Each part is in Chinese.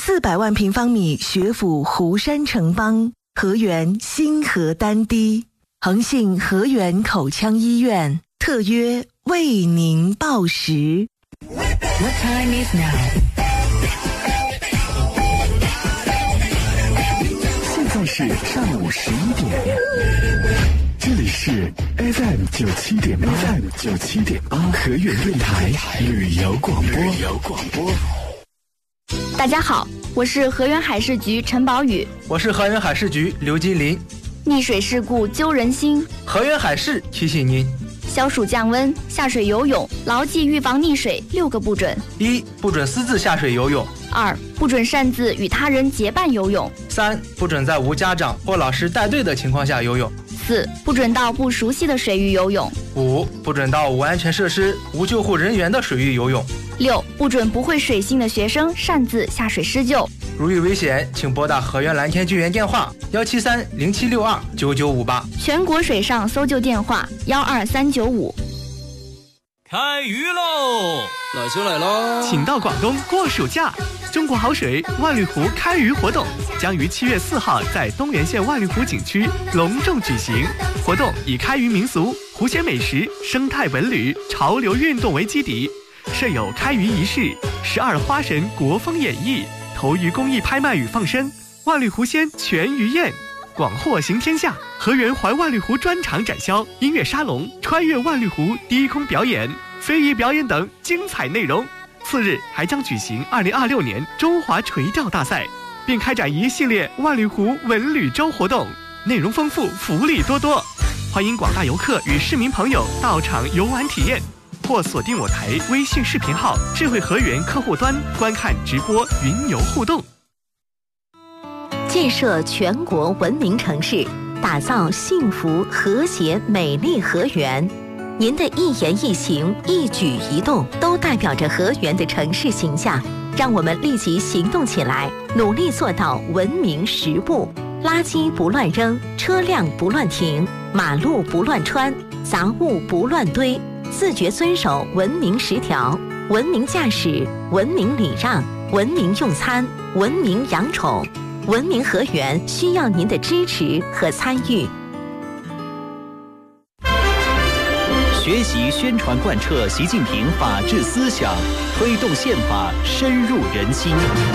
400万平方米学府湖山城邦，河源新河丹堤，恒信河源口腔医院特约为您报时。 What time is now? 现在是上午11点，这里是 FM 97.8河源电台旅游广播。 大家好，我是河源海事局陈宝宇， 我是河源海事局刘金林。 溺水事故揪人心， 河源海事提醒您： 消暑降温，下水游泳，牢记预防溺水6个不准 1. 不准私自下水游泳 ；2. 不准擅自与他人结伴游泳 ；3. 不准在无家长或老师带队的情况下游泳 ；4. 不准到不熟悉的水域游泳 ；5. 不准到无安全设施、无救护人员的水域游泳 ；6. 不准不会水性的学生擅自下水施救。 如遇危险，请拨打河源蓝天救援电话17307629958， 全国水上搜救电话12395。 开鱼喽！ 来就来喽！ 请到广东过暑假，中国好水万绿湖开鱼活动将于7月4号在东源县万绿湖景区隆重举行。活动以开渔民俗、湖鲜美食、生态文旅、潮流运动为基底，设有开渔仪式、12花神国风演绎、投鱼公益拍卖与放生、万绿湖鲜全鱼宴，广获行天下。河源怀万绿湖专场展销、音乐沙龙、穿越万绿湖低空表演、非遗表演等精彩内容。次日还将举行2026年中华垂钓大赛，并开展一系列万绿湖文旅周活动，内容丰富，福利多多。欢迎广大游客与市民朋友到场游玩体验，或锁定我台微信视频号智慧河源客户端观看直播云游互动。 建设全国文明城市，打造幸福和谐美丽河源。您的一言一行、一举一动都代表着河源的城市形象。让我们立即行动起来，努力做到文明10不：垃圾不乱扔，车辆不乱停，马路不乱穿，杂物不乱堆，自觉遵守文明10条：文明驾驶，文明礼让，文明用餐，文明养宠。文明河源需要您的支持和参与。 学习宣传贯彻习近平法治思想，推动宪法深入人心。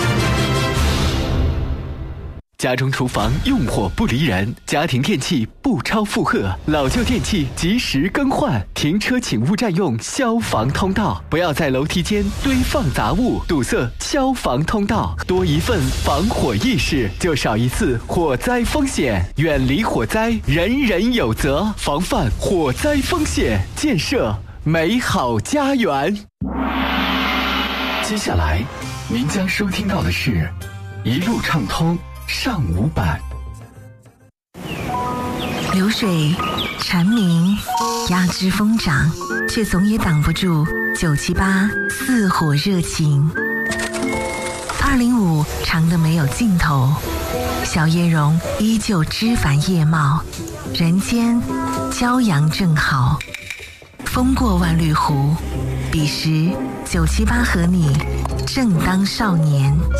家中厨房用火不离人，家庭电器不超负荷，老旧电器及时更换。停车请勿占用消防通道，不要在楼梯间堆放杂物，堵塞消防通道。多一份防火意识，就少一次火灾风险。远离火灾，人人有责。防范火灾风险，建设美好家园。接下来，您将收听到的是一路畅通上午版。 流水蝉鸣，压枝疯长，却总也挡不住978似火热情。205长得没有尽头，小叶榕依旧枝繁叶茂，人间骄阳正好。风过万绿湖，彼时978和你正当少年。